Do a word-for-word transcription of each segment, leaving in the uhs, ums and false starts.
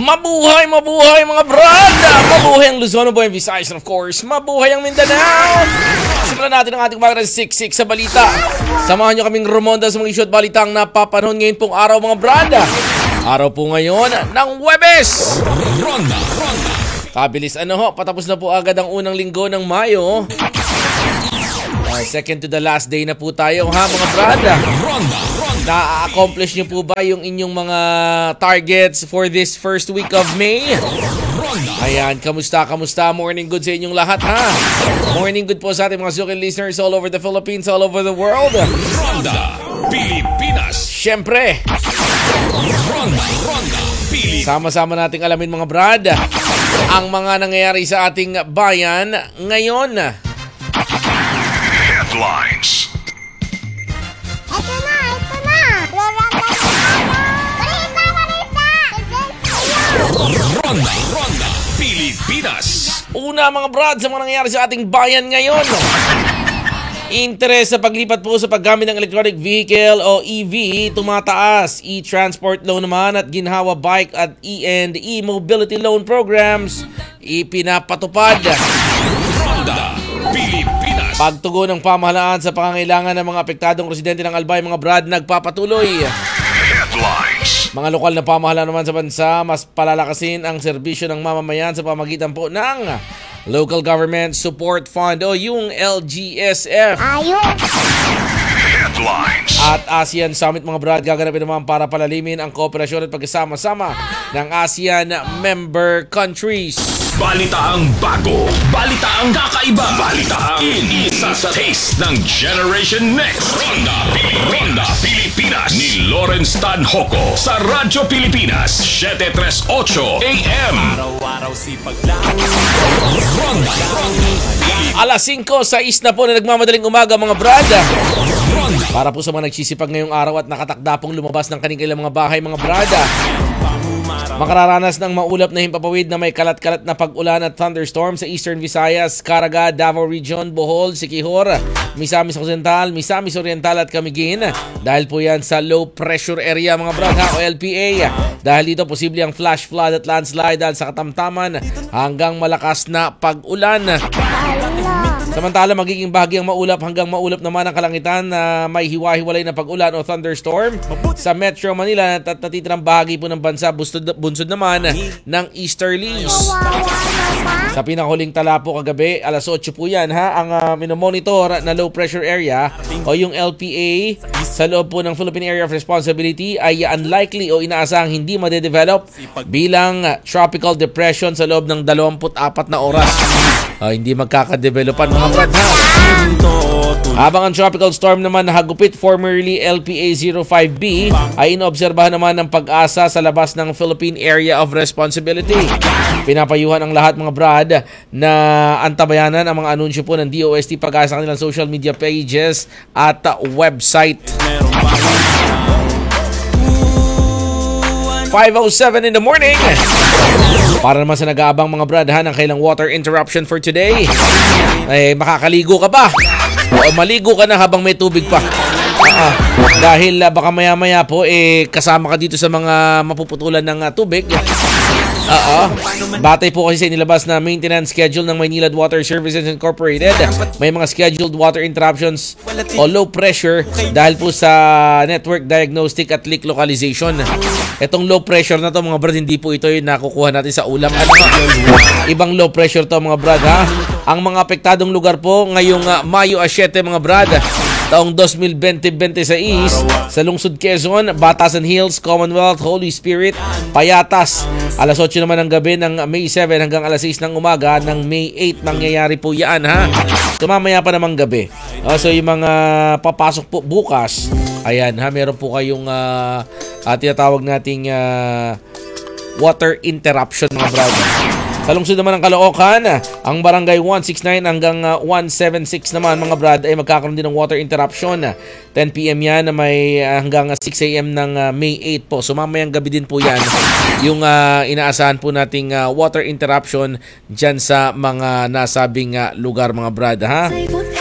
Mabuhay, mabuhay mga brad! Mabuhay ang Luzon, mabuhay ang Visayas, and of course, mabuhay ang Mindanao! Simulan natin ang ating mga siksik sa balita. Samahan nyo kaming rumonda sa mga isyu at balitang napapanahon ngayon pong araw mga brad. Araw po ngayon ng Huwebes! Ronda, ronda! Kabilis ano ho, patapos na po agad ang unang linggo ng Mayo. Uh, second to the last day na po tayo ha mga brad. Ronda! Na-accomplish niyo po ba yung inyong mga targets for this first week of May? Ayan, kamusta, kamusta? Morning good sa inyong lahat, ha? Morning good po sa ating mga Zuki listeners all over the Philippines, all over the world. Ronda, Pilipinas. Siyempre. Ronda, Ronda, Pilipinas. Sama-sama nating alamin mga brad ang mga nangyayari sa ating bayan ngayon. Headlines. Ronda, Ronda, Pilipinas. Una mga brad sa mga nangyayari sa ating bayan ngayon. Interes sa paglipat po sa paggamit ng electronic vehicle o E V tumataas. E-transport loan naman at ginhawa bike at E and E mobility loan programs ipinapatupad. Ronda, Pilipinas. Pagtugon ng pamahalaan sa pangangailangan ng mga apektadong residente ng Albay mga brad nagpapatuloy. Headlines. Mga lokal na pamahalaan naman sa bansa, mas palalakasin ang serbisyo ng mamamayan sa pamagitan po ng Local Government Support Fund o yung L G S F. Ayun! Headlines. At ASEAN Summit mga brad gaganapin naman para palalimin ang kooperasyon at pagkasama-sama ng ASEAN member countries. Balitaang bago, balitaang kakaiba, balitaang isa sa taste ng Generation Next. Ronda, Ronda Pilipinas ni Lawrence Tanhoco sa Radyo Pilipinas seven thirty-eight A M. Araw-araw sipag lang. Ronda, alas singko, sais na po na nagmamadaling umaga mga brad. Para po sa mga nagsisipag ngayong araw at nakatakda pong lumabas ng kanilang mga bahay mga brada. Makararanas ng maulap na himpapawid na may kalat-kalat na pag-ulan at thunderstorm sa Eastern Visayas, Caraga, Davao Region, Bohol, Siquijor, Misamis Occidental, Misamis Oriental at Camiguin. Dahil po yan sa low pressure area mga brad ha, o L P A. Dahil dito posible ang flash flood at landslide dahil sa katamtaman hanggang malakas na pag-ulan. Samantala magiging bahagyang maulap hanggang maulap naman ang kalangitan na may hiwa-hiwalay na pag-ulan o thunderstorm sa Metro Manila at natitirang bahagi po ng bansa bunsod, bunsod naman ng easterlies. Sa pinakahuling tala po kagabi, alas otso po yan ha, ang uh, minomonitor na low pressure area o yung L P A sa loob po ng Philippine Area of Responsibility ay unlikely o inaasahang hindi madedevelop bilang tropical depression sa loob ng dalawampu't apat na oras. Uh, hindi magkakadevelopan mga brad ha. Habang ang tropical storm naman na hagupit formerly L P A zero five B ay inoobserbahan naman ng pag-asa sa labas ng Philippine Area of Responsibility. Pinapayuhan ang lahat mga brad na antabayanan ang mga anunsyo po ng D O S T pag-asa sa kanilang social media pages at website. five oh seven in the morning. Para naman sa nag-aabang mga brad ha ng kailang water interruption for today. Eh makakaligo ka ba? O maligo ka na habang may tubig pa. Uh, dahil uh, baka maya-maya po eh kasama ka dito sa mga mapuputulan ng uh, tubig. Oo. Batay po kasi sa inilabas na maintenance schedule ng Maynilad Water Services Incorporated. May mga scheduled water interruptions o low pressure dahil po sa network diagnostic at leak localization. Itong low pressure na to mga brad, hindi po ito yung nakukuha natin sa ulam. Ano? Ibang low pressure to mga brad ha. Ang mga apektadong lugar po ngayong uh, Mayo siyete mga brad, taong twenty twenty-twenty-six sa lungsod Quezon, Batasan Hills, Commonwealth, Holy Spirit, Payatas. Alas otso naman ng gabi ng May seven hanggang alas sais ng umaga ng May eight nangyayari po yan ha. So mamaya pa namang gabi. Uh, so yung mga papasok po bukas, ayan ha, meron po kayong uh, uh, tinatawag nating uh, water interruption mga brother. Sa lungsod naman ng Caloocan, ang barangay one sixty-nine hanggang uh, one seventy-six naman mga brad ay magkakaroon din ng water interruption. ten p m yan na may uh, hanggang uh, six a m ng uh, May eight po. So mamayang gabi din po yan yung uh, inaasahan po nating uh, water interruption dyan sa mga nasabing uh, lugar mga brad ha.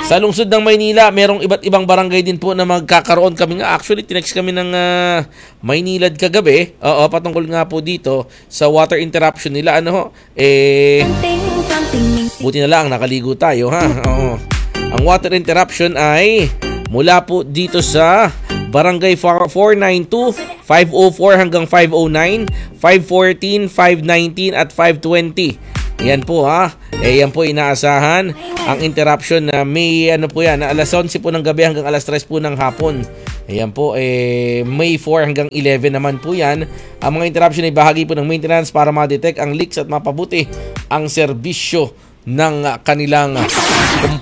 Sa lungsod ng Maynila, merong iba't ibang barangay din po na magkakaroon. Kami nga, actually, tinext kami ng uh, Maynilad kagabi. Oo, patungkol nga po dito sa water interruption nila. Ano ho? Eh, buti na lang, nakaligo tayo, ha? Oo. Ang water interruption ay mula po dito sa Barangay four ninety-two, five oh four hanggang five oh nine, five fourteen, five nineteen at five twenty. Yan po ha. Eh yan po inaasahan ang interruption na may ano po yan, na alas onse po ng gabi hanggang alas tres po ng hapon. Ayan po, eh, May four hanggang eleven naman po yan. Ang mga interruption ay bahagi po ng maintenance para ma-detect ang leaks at mapabuti ang serbisyo ng kanilang